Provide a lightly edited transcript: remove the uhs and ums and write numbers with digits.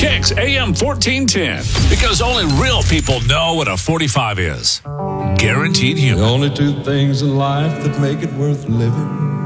Kicks AM 1410. Because only real people know what a 45 is. Guaranteed The human. only two things in life that make it worth living